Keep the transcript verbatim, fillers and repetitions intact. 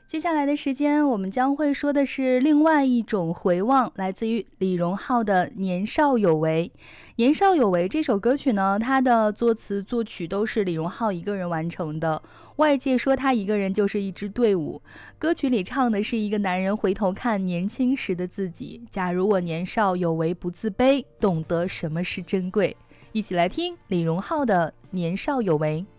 接下来的时间，我们将会说的是另外一种回望，来自于李荣浩的《年少有为》。《年少有为》这首歌曲呢，它的作词作曲都是李荣浩一个人完成的。外界说他一个人就是一支队伍。歌曲里唱的是一个男人回头看年轻时的自己，假如我年少有为不自卑，懂得什么是珍贵。一起来听李荣浩的《年少有为》。